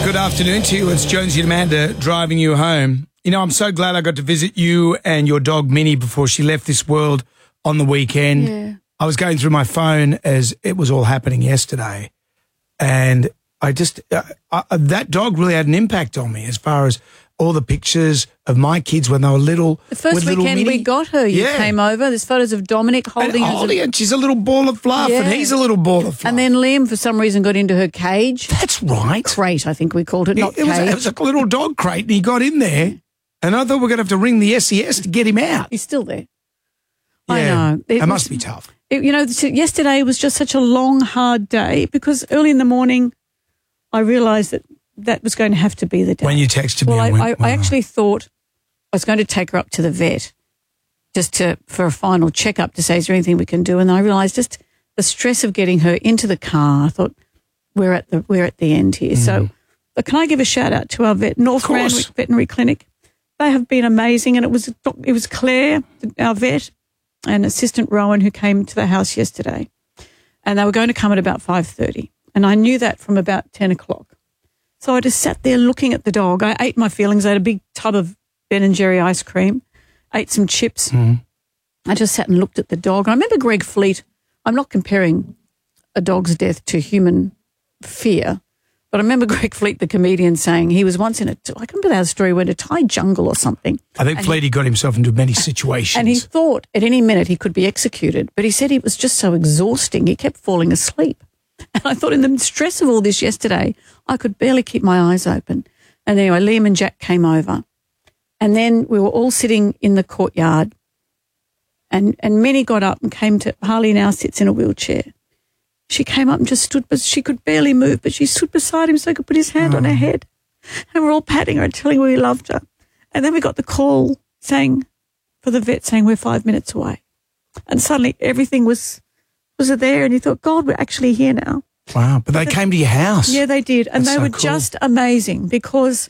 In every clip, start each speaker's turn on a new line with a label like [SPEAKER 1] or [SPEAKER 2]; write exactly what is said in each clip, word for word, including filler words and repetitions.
[SPEAKER 1] Good afternoon to you. It's Jonesy and Amanda driving you home. You know, I'm so glad I got to visit you and your dog Minnie before she left this world on the weekend.
[SPEAKER 2] Yeah.
[SPEAKER 1] I was going through my phone as it was all happening yesterday, and I just uh, uh, that dog really had an impact on me as far as all the pictures of my kids when they were little.
[SPEAKER 2] The first
[SPEAKER 1] with little
[SPEAKER 2] weekend
[SPEAKER 1] Minnie.
[SPEAKER 2] we got her, you
[SPEAKER 1] Yeah.
[SPEAKER 2] came over. There's photos of Dominic holding
[SPEAKER 1] and
[SPEAKER 2] her.
[SPEAKER 1] holding it. She's a little ball of fluff,
[SPEAKER 2] Yeah.
[SPEAKER 1] and he's a little ball of fluff.
[SPEAKER 2] And then Liam, for some reason, got into her cage.
[SPEAKER 1] That's right.
[SPEAKER 2] Crate, I think we called it, not
[SPEAKER 1] it, was,
[SPEAKER 2] cage.
[SPEAKER 1] it was a little dog crate, and he got in there, and I thought we we're going to have to ring the S E S to get him out.
[SPEAKER 2] He's still there.
[SPEAKER 1] Yeah.
[SPEAKER 2] I know.
[SPEAKER 1] It,
[SPEAKER 2] was-
[SPEAKER 1] must be tough.
[SPEAKER 2] It, you know, yesterday was just such a long, hard day because early in the morning I realised that that was going to have to be the day.
[SPEAKER 1] When you texted
[SPEAKER 2] well,
[SPEAKER 1] me, I,
[SPEAKER 2] I,
[SPEAKER 1] went,
[SPEAKER 2] I,
[SPEAKER 1] wow.
[SPEAKER 2] I actually thought I was going to take her up to the vet just to for a final checkup to say, is there anything we can do? And I realised just the stress of getting her into the car. I thought, we're at the we're at the end here.
[SPEAKER 1] Mm.
[SPEAKER 2] So but can I give a shout out to our vet, North Randwick Veterinary Clinic? They have been amazing, and it was it was Claire, our vet, and Assistant Rowan who came to the house yesterday, and they were going to come at about five thirty, and I knew that from about ten o'clock. So I just sat there looking at the dog. I ate my feelings. I had a big tub of Ben and Jerry ice cream, ate some chips.
[SPEAKER 1] Mm.
[SPEAKER 2] I just sat and looked at the dog. I remember Greg Fleet. I'm not comparing a dog's death to human fear, but I remember Greg Fleet, the comedian, saying he was once in a, I can't remember that story, went to Thai jungle or something.
[SPEAKER 1] I think Fleety got himself into many situations.
[SPEAKER 2] And he thought at any minute he could be executed, but he said it was just so exhausting, he kept falling asleep. And I thought in the stress of all this yesterday, I could barely keep my eyes open. And anyway, Liam and Jack came over. And then we were all sitting in the courtyard, and, and Minnie got up and came to, Harley now sits in a wheelchair. She came up and just stood, but she could barely move, but she stood beside him so he could put his hand oh. on her head. And we're all patting her and telling her we loved her. And then we got the call saying, for the vet saying we're five minutes away. And suddenly everything was was there, and you thought, God, we're actually here now.
[SPEAKER 1] Wow, but they came to your house.
[SPEAKER 2] Yeah, they did. And
[SPEAKER 1] That's
[SPEAKER 2] they
[SPEAKER 1] so
[SPEAKER 2] were
[SPEAKER 1] cool.
[SPEAKER 2] just amazing because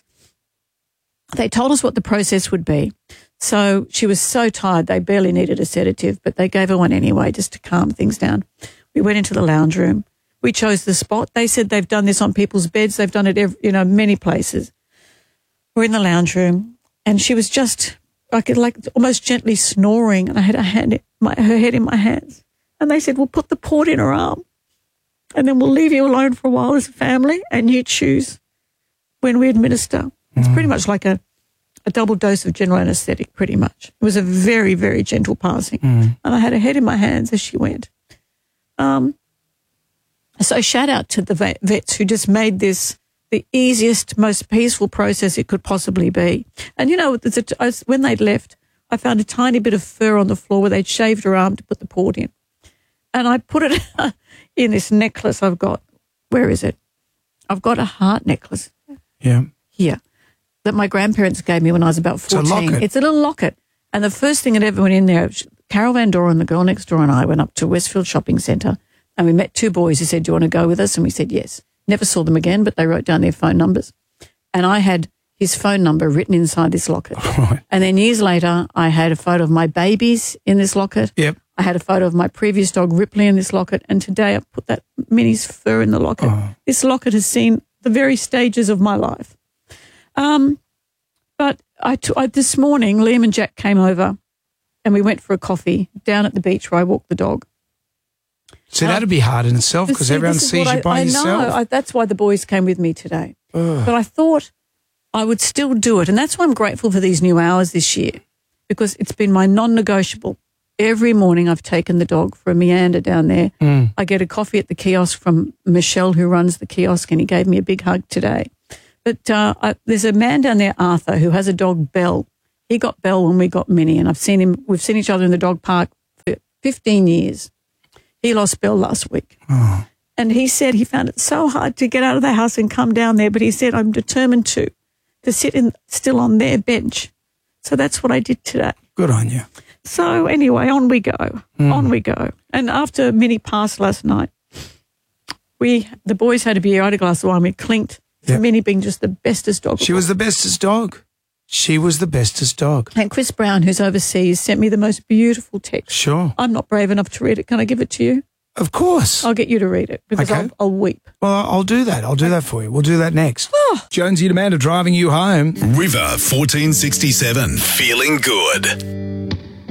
[SPEAKER 2] they told us what the process would be. So she was so tired, they barely needed a sedative, but they gave her one anyway just to calm things down. We went into the lounge room. We chose the spot. They said they've done this on people's beds. They've done it, every, you know, many places. We're in the lounge room, and she was just like, like almost gently snoring, and I had her, hand, my, her head in my hands. And they said, we'll put the port in her arm, and then we'll leave you alone for a while as a family, and you choose when we administer. Mm. It's pretty much like a, a double dose of general anaesthetic, pretty much. It was a very, very gentle passing. Mm. And I had her head in my hands as she went. Um, so shout out to the vet, vets who just made this the easiest, most peaceful process it could possibly be. And, you know, a, when they'd left, I found a tiny bit of fur on the floor where they'd shaved her arm to put the port in. And I put it in this necklace I've got. Where is it? I've got a heart necklace.
[SPEAKER 1] Yeah.
[SPEAKER 2] Here. That my grandparents gave me when I was about fourteen.
[SPEAKER 1] It's a locket.
[SPEAKER 2] It's a little locket. And the first thing that ever went in there, Carol Van Doren, the girl next door, and I went up to Westfield Shopping Centre, and we met two boys who said, do you want to go with us? And we said yes. Never saw them again, but they wrote down their phone numbers. And I had his phone number written inside this locket.
[SPEAKER 1] Right.
[SPEAKER 2] And then years later, I had a photo of my babies in this locket.
[SPEAKER 1] Yep.
[SPEAKER 2] I had a photo of my previous dog, Ripley, in this locket. And today I put that Minnie's fur in the locket.
[SPEAKER 1] Oh.
[SPEAKER 2] This locket has seen the very stages of my life. Um, but I, t- I this morning, Liam and Jack came over, and we went for a coffee down at the beach where I walked the dog.
[SPEAKER 1] So that'd be hard in itself because
[SPEAKER 2] See,
[SPEAKER 1] everyone
[SPEAKER 2] this is
[SPEAKER 1] sees
[SPEAKER 2] what
[SPEAKER 1] you
[SPEAKER 2] I,
[SPEAKER 1] by
[SPEAKER 2] I
[SPEAKER 1] yourself.
[SPEAKER 2] know. I, that's why the boys came with me today.
[SPEAKER 1] Ugh.
[SPEAKER 2] But I thought I would still do it. And that's why I'm grateful for these new hours this year, because it's been my non-negotiable. Every morning I've taken the dog for a meander down there.
[SPEAKER 1] Mm.
[SPEAKER 2] I get a coffee at the kiosk from Michelle, who runs the kiosk, and he gave me a big hug today. But uh, I, there's a man down there, Arthur, who has a dog, Belle. He got Belle when we got Minnie, and I've seen him. We've seen each other in the dog park for fifteen years. He lost Belle last week.
[SPEAKER 1] Oh.
[SPEAKER 2] And he said he found it so hard to get out of the house and come down there, but he said, I'm determined to, to sit in still on their bench. So that's what I did today.
[SPEAKER 1] Good on you.
[SPEAKER 2] So anyway, on we go. Mm. On we go. And after Minnie passed last night, we the boys had a beer, I had a glass of wine, we clinked for yep. Minnie being just the bestest dog.
[SPEAKER 1] She was the bestest dog. She was the bestest dog.
[SPEAKER 2] And Chris Brown, who's overseas, sent me the most beautiful text.
[SPEAKER 1] Sure.
[SPEAKER 2] I'm not brave enough to read it. Can I give it to you?
[SPEAKER 1] Of course.
[SPEAKER 2] I'll get you to read it because
[SPEAKER 1] Okay.
[SPEAKER 2] I'll, I'll weep.
[SPEAKER 1] Well, I'll do that. I'll do that for you. We'll do that next. Jonesy and Amanda driving you home.
[SPEAKER 3] River fourteen sixty-seven. Feeling good.